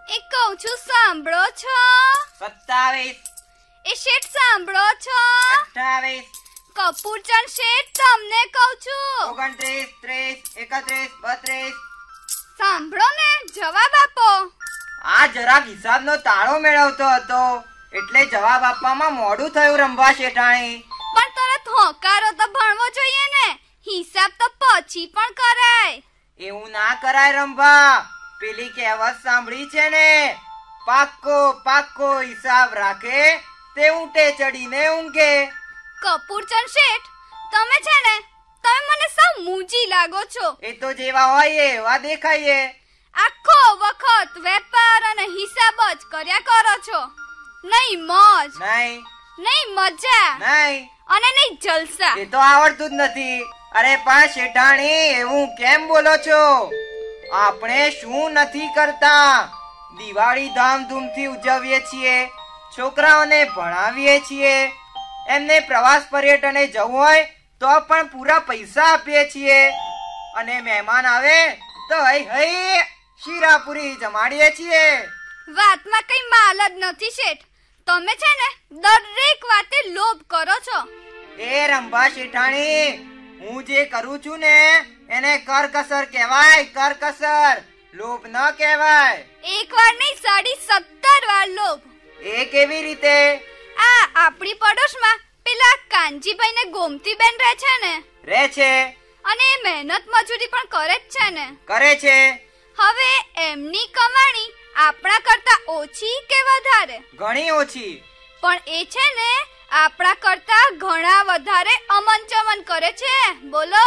એ કહું છું સાંભળો છો? 27 એ શેઠ સાંભળો છો? 28 કપૂરચંદ શેઠ તમને કહું છું. 29 30 31 32 સાંભળો ને, જવાબ આપો. આ જરાક હિસાબનો તાળો મેળવતો હતો એટલે જવાબ આપવામાં મોડું થયું રંભા શેઠાણી. પણ તરત હોકારો તો ભણવો જોઈએ ને. હિસાબ તો પછી પણ કરાય. એવું ના કરાય રંભા. પેલી કહેવત સાંભળી છે ને, પાક્કો પાક્કો હિસાબ રાખે તે ઊંટે ચડીને ઊંઘે. કપૂરચંદ શેઠ, તમે છે ને, તમે મને સાવ મૂંજી લાગો છો. એ તો જેવા હોય એવા દેખાઈએ. આખો વખત વેપાર અને હિસાબ જ કર્યા કરો છો. નહીં મોજ, નહીં નહીં મજા, નહીં અને નહીં જલસા. એ તો આવડતું જ નથી. અરે પણ શેઠાણી, એવું કેમ બોલો છો? આપણે શું નથી કરતા? દિવાળી ધામધૂમથી ઉજવીએ છીએ, છોકરાઓને ભણાવીએ છીએ, એમને પ્રવાસ પર્યટને જવું હોય તો પણ પૂરા પૈસા આપીએ છીએ, અને મહેમાન આવે તો હઈ હઈ શીરાપુરી જમાડીએ છીએ. વાતમાં કઈ માલ જ નથી શેઠ. તમે છે ને દરેક વાતે લોભ કરો છો. એ રંભા શેઠાણી, હું જે કરું છું ને એને કરકસર કહેવાય. કરકસર, લોભ ન કહેવાય. એક વાર નહીં, 17 વાર લોભ. એ કેવી રીતે? આ આપણી પડોશમાં પેલા કાનજીભાઈ ને ગોમતીબેન રહે છે ને. રહે છે. અને એ મહેનત મજૂરી પણ કરે જ છે ને. કરે છે. હવે એમની કમાણી આપણા કરતા ઓછી કે વધારે? ઘણી ઓછી. પણ એ છે ને આપણા કરતા ઘણા વધારે અમન ચમન કરે છે. બોલો.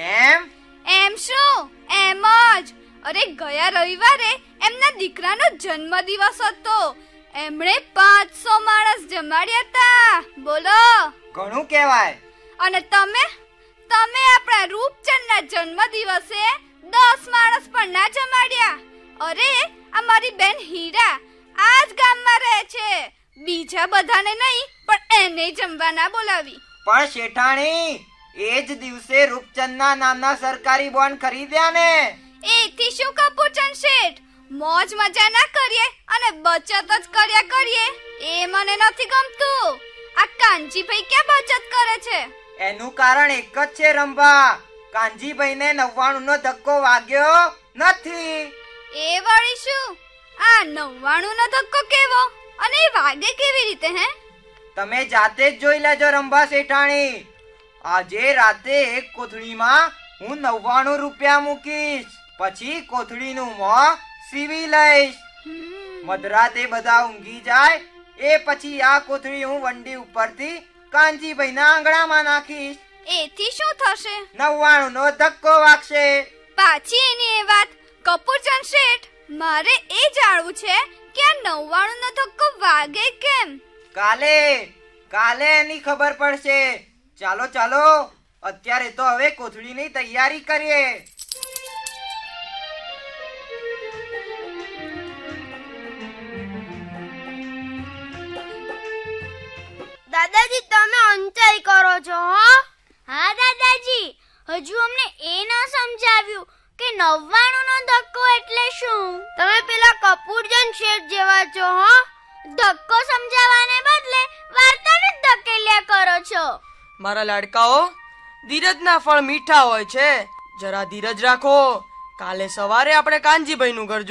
એમ શું? એમ જ. અરે ગયા રવિવારે એમના દીકરાનો જન્મદિવસ હતો. એમણે 500 માણસ જમાડ્યા હતા. બોલો. ઘણું કહેવાય. અને તમે આપણા રૂપચંદના જન્મદિવસે 10 માણસ પણ ના જમાડ્યા. અરે આ મારી બેન હીરા આ જ ગામમાં રહે છે. બીજા બધાને નહીં, પણ એને જમવા ના બોલાવી. પણ શેઠાણી, એ જ દિવસે રૂપચંદના નામના સરકારી બોન્ડ ખરીદ્યા ને. એથી શું કપૂરચંદ શેઠ? મોજ મજા ના કરીએ અને બચત જ કર્યા કરીએ, એ મને નથી ગમતું. આ કાનજીભાઈ ક્યાં બચત કરે છે? એનું કારણ એક જ છે રંભા. કાનજીભાઈને 99 નો ધક્કો વાગ્યો નથી. એ વળી શું? આ 99 નો ધક્કો કેવો અને એ વાગે કેવી રીતે? હે, તમે જાતે જ જોઈ લેજો રંભા શેઠાણી. આજે રાતે એક કોથળીમાં હું 99 રૂપિયા મૂકીશ, પછી કોથળીનું મોં સીવી લઈશ. મધરાતે બધા ઊંઘી જાય એ પછી આ કોથળી હું વંડી ઉપરથી કાનજીભાઈના આંગણામાં નાખીશ. એથી શું થશે? 99 નો ધક્કો વાગશે. પાછી એની એ વાત. કપૂરચંદ શેઠ, મારે એ જાણવું છે કે આ 99 નો ધક્કો વાગે કેમ? કાલે એની ખબર પડશે. ચાલો ચાલો, અત્યારે તો હવે કોથળીની તૈયારી કરીએ. દાદાજી, તમે અંચાઈ કરો છો? હા દાદાજી, હજુ અમને એ ના સમજાવ્યું કે 99 નો ધક્કો એટલે શું? તમે પેલા કપૂરચંદ શેઠ જેવા છો. ધક્કો સમજાવવાને બદલે વાર્તાને જ ધકેલ્યા કરો છો. મારા લાડકાઓ, ધીરજના ફળ મીઠા હોય છે. જરા ધીરજ રાખો. કાલે સવારે આપણે કાનજીભાઈનું ઘર